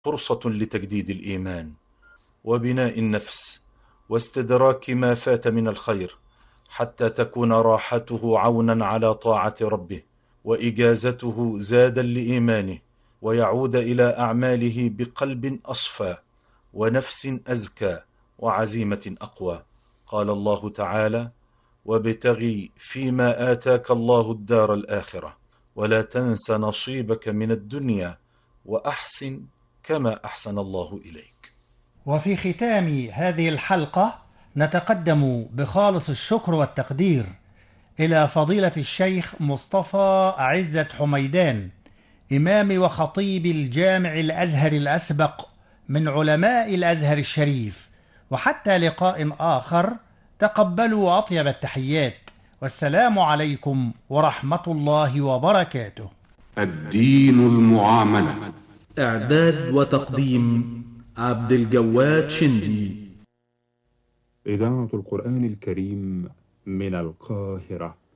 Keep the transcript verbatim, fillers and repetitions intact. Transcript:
فرصة لتجديد الإيمان وبناء النفس واستدراك ما فات من الخير، حتى تكون راحته عونا على طاعة ربه، وإجازته زادا لإيمانه، ويعود إلى أعماله بقلب أصفى ونفس أزكى وعزيمة أقوى. قال الله تعالى: وابتغي فيما آتاك الله الدار الآخرة ولا تنس نصيبك من الدنيا وأحسن كما أحسن الله إليك. وفي ختام هذه الحلقة نتقدم بخالص الشكر والتقدير إلى فضيلة الشيخ مصطفى عزت حميدان، إمام وخطيب الجامع الأزهر الأسبق من علماء الأزهر الشريف. وحتى لقاء آخر، تقبلوا أطيب التحيات، والسلام عليكم ورحمة الله وبركاته. الدين المعاملة. إعداد وتقديم عبد الجواد شندي. إذاعة القرآن الكريم من القاهرة.